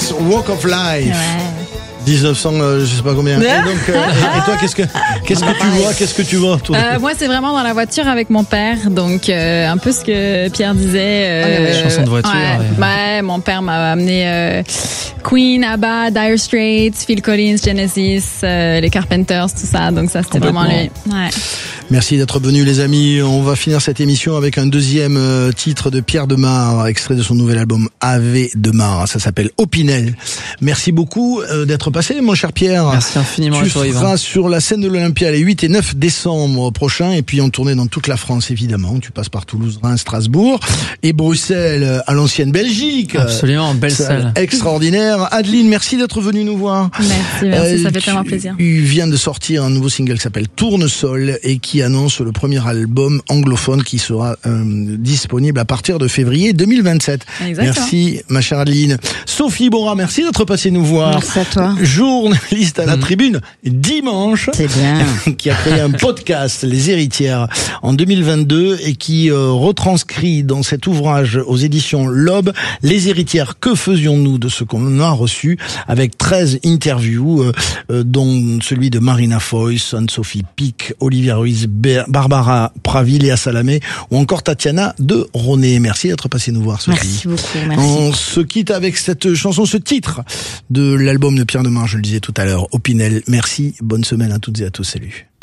Last Walk of Life. Ouais. 1900, je sais pas combien. Et donc, et toi, qu'est-ce que tu vois autour de Moi, c'est vraiment dans la voiture avec mon père, donc un peu ce que Pierre disait. Chanson de voiture. Ouais, mon père m'a amené Queen, ABBA, Dire Straits, Phil Collins, Genesis, les Carpenters, tout ça. Donc ça, c'était vraiment lui. Ouais. Merci d'être venus, les amis. On va finir cette émission avec un deuxième titre de Pierre Demar, extrait de son nouvel album Ave Demar. Ça s'appelle Opinel. Merci beaucoup d'être passé, mon cher Pierre. Merci infiniment à toi, Tu Yvan. seras sur la scène de l'Olympia les 8 et 9 décembre prochains, et puis en tournée dans toute la France, évidemment. Tu passes par Toulouse, Reims, Strasbourg et Bruxelles, à l'ancienne Belgique. Absolument, belle salle. Extraordinaire. Adeline, merci d'être venue nous voir. Merci, ça fait tellement plaisir. Tu viens de sortir un nouveau single qui s'appelle Tournesol et qui annonce le premier album anglophone qui sera disponible à partir de février 2027. Exactement. Merci, ma chère Adeline. Sophie Bora, merci d'être passée nous voir. Merci à toi. Journaliste à la Tribune dimanche. C'est bien. Qui a créé un podcast, Les Héritières, en 2022 et qui retranscrit dans cet ouvrage aux éditions L'Aube, Les Héritières, que faisions-nous de ce qu'on a reçu, avec 13 interviews, dont celui de Marina Foïs, Anne-Sophie Pic, Olivia Ruiz, Barbara Pravi, Léa Salamé ou encore Tatiana de Roné. Merci d'être passé nous voir, Sophie. Merci beaucoup. Merci. On se quitte avec cette chanson, ce titre de l'album de Pierre Demar, je le disais tout à l'heure, Opinel. Merci, bonne semaine à toutes et à tous, salut.